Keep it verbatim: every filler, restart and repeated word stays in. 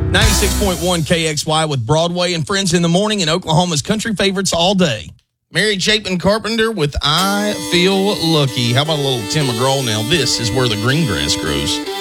ninety-six point one K X Y with Broadway and Friends in the Morning and Oklahoma's country favorites all day. Mary Chapin Carpenter with I Feel Lucky. How about a little Tim McGraw now? This is Where the Green Grass Grows.